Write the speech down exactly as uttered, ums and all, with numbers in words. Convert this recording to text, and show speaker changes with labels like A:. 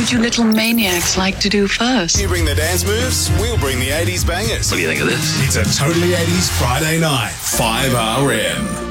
A: would you little maniacs like to do first?
B: You bring the dance moves, we'll bring the eighties bangers.
C: What do you think of this?
B: It's a Totally eighties Friday night, five R M.